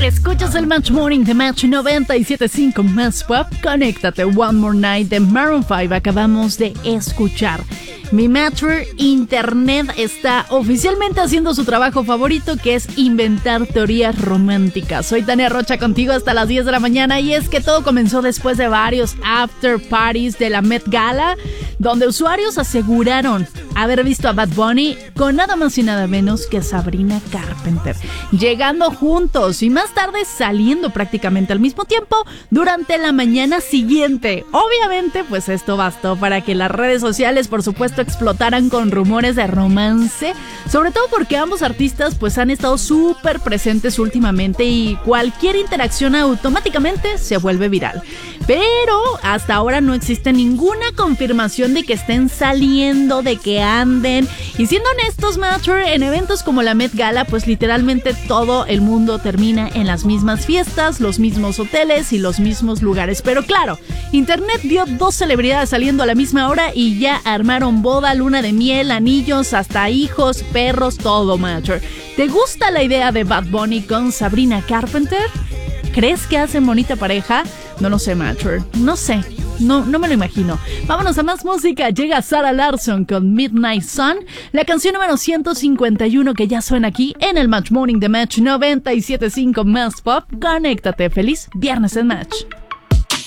Escuchas el Match Morning de Match 97.5 Más Pop. Conéctate, One More Night de Maroon 5 acabamos de escuchar. Mi Matcher Internet está oficialmente haciendo su trabajo favorito, que es inventar teorías románticas. Soy Tania Rocha contigo hasta las 10 de la mañana y es que todo comenzó después de varios after parties de la Met Gala, donde usuarios aseguraron haber visto a Bad Bunny con nada más y nada menos que Sabrina Carpenter, llegando juntos y más tarde saliendo prácticamente al mismo tiempo durante la mañana siguiente. Obviamente, pues esto bastó para que las redes sociales, por supuesto, explotaran con rumores de romance, sobre todo porque ambos artistas pues han estado súper presentes últimamente y cualquier interacción automáticamente se vuelve viral. Pero hasta ahora no existe ninguna confirmación de que estén saliendo, de que anden. Y siendo honestos, Matcher, en eventos como la Met Gala, pues literalmente todo el mundo termina en las mismas fiestas, los mismos hoteles y los mismos lugares. Pero claro, internet vio dos celebridades saliendo a la misma hora y ya armaron boda, luna de miel, anillos, hasta hijos, perros, todo, Matcher. ¿Te gusta la idea de Bad Bunny con Sabrina Carpenter? ¿Crees que hacen bonita pareja? No lo sé, Matcher. No sé. No me lo imagino. Vámonos a más música. Llega Sarah Larsson con Midnight Sun, la canción número 151 que ya suena aquí en el Match Morning de Match 97.5 Más Pop. Conéctate. Feliz viernes en Match.